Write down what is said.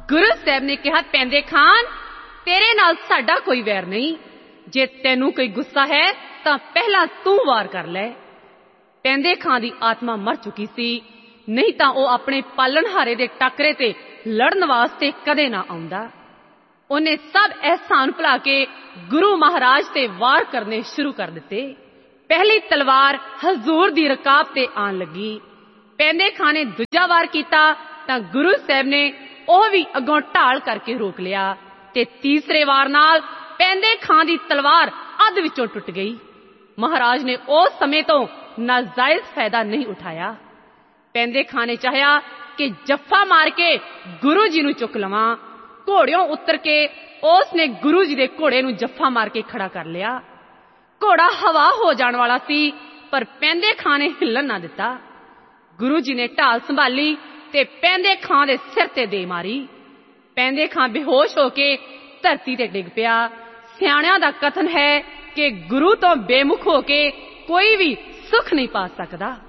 ਗੁਰੂ ਸਾਹਿਬ ਨੇ ਕਿਹਾ, ਪੈਂਦੇ ਖਾਨ, ਤੇਰੇ ਨਾਲ ਸਾਡਾ ਕੋਈ ਵੈਰ ਨਹੀਂ। ਜੇ ਤੈਨੂੰ ਕੋਈ ਗੁੱਸਾ ਹੈ ਤਾਂ ਪਹਿਲਾਂ ਤੂੰ ਵਾਰ ਕਰ ਲੈ। ਪੈਂਦੇ ਖਾਂ ਦੀ ਆਤਮਾ ਮਰ ਚੁੱਕੀ ਸੀ, ਨਹੀਂ ਤਾਂ ਉਹ ਆਪਣੇ ਪਾਲਣਹਾਰੇ ਦੇ ਟਾਕਰੇ ਤੇ ਲੜਨ ਵਾਸਤੇ ਕਦੇ ਨਾ ਆਉਂਦਾ। ਉਹਨੇ ਸਭ ਅਹਿਸਾਨ ਭੁਲਾ ਕੇ ਗੁਰੂ ਮਹਾਰਾਜ ਤੇ ਵਾਰ ਕਰਨੇ ਸ਼ੁਰੂ ਕਰ ਦਿੱਤੇ। ਪਹਿਲੀ ਤਲਵਾਰ ਹਜ਼ੂਰ ਦੀ ਰਕਾਬ ਤੇ ਆਣ ਲੱਗੀ। ਪੈਂਦੇ ਖਾਂ ਨੇ ਦੂਜਾ ਵਾਰ ਕੀਤਾ ਤਾਂ ਗੁਰੂ ਸਾਹਿਬ ਨੇ ਉਹ ਵੀ ਅੱਗੋਂ ਢਾਲ ਕਰਕੇ ਰੋਕ ਲਿਆ ਤੇ ਤੀਸਰੇ ਵਾਰ ਨਾਲ ਪੈਂਦੇ ਖਾਂ ਦੀ ਤਲਵਾਰ ਅੱਧ ਵਿੱਚੋਂ ਟੁੱਟ ਗਈ। ਮਹਾਰਾਜ ਨੇ ਉਸ ਸਮੇਂ ਤੋਂ ਨਾਜਾਇਜ਼ ਫਾਇਦਾ ਨਹੀਂ ਉਠਾਇਆ। ਪੈਂਦੇ ਖਾਂ ਨੇ ਚਾਹਿਆ ਕਿ ਜੱਫਾ ਮਾਰ ਕੇ ਗੁਰੂ ਜੀ ਨੂੰ ਚੁੱਕ ਲਵਾਂ। ਘੋੜਿਓਂ ਉਤਰ ਕੇ ਉਸ ਨੇ ਗੁਰੂ ਜੀ ਦੇ ਘੋੜੇ ਨੂੰ ਜੱਫਾ ਮਾਰ ਕੇ ਖੜਾ ਕਰ ਲਿਆ। ਘੋੜਾ ਹਵਾ ਹੋ ਜਾਣ ਵਾਲਾ ਸੀ, ਪਰ ਪੈਂਦੇ ਖਾਂ ਨੇ ਹਿੱਲਣ ਨਾ ਦਿੱਤਾ। ਗੁਰੂ ਜੀ ਨੇ ਢਾਲ ਸੰਭਾਲੀ ਤੇ ਪੈਂਦੇ ਖਾਂ ਦੇ ਸਿਰ ਤੇ ਦੇ ਮਾਰੀ। ਪੈਂਦੇ ਖਾਂ ਬੇਹੋਸ਼ ਹੋ ਕੇ ਧਰਤੀ ਤੇ ਡਿੱਗ ਪਿਆ। ਸਿਆਣਿਆਂ ਦਾ ਕਥਨ ਹੈ ਕਿ ਗੁਰੂ ਤੋਂ ਬੇਮੁਖ ਹੋ ਕੇ ਕੋਈ ਵੀ ਸੁੱਖ ਨਹੀਂ ਪਾ ਸਕਦਾ।